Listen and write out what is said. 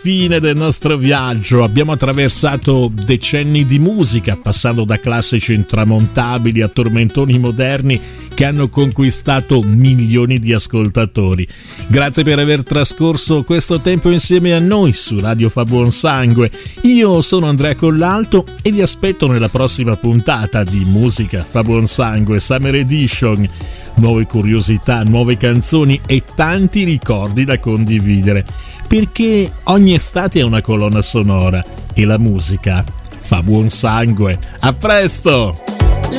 fine del nostro viaggio. Abbiamo attraversato decenni di musica, passando da classici intramontabili a tormentoni moderni che hanno conquistato milioni di ascoltatori. Grazie per aver trascorso questo tempo insieme a noi su Radio Fa Buon Sangue. Io sono Andrea Collalto e vi aspetto nella prossima puntata di Musica Fa Buon Sangue Summer Edition. Nuove curiosità, nuove canzoni e tanti ricordi da condividere, perché ogni estate è una colonna sonora e la musica fa buon sangue. A presto!